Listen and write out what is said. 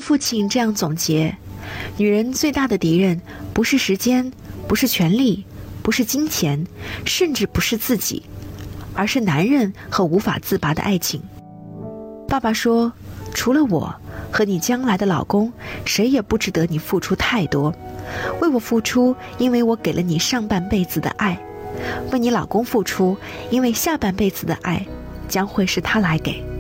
父亲这样总结：女人最大的敌人不是时间，不是权力，不是金钱，甚至不是自己，而是男人和无法自拔的爱情。爸爸说，除了我和你将来的老公，谁也不值得你付出太多。为我付出，因为我给了你上半辈子的爱；为你老公付出，因为下半辈子的爱将会是他来给。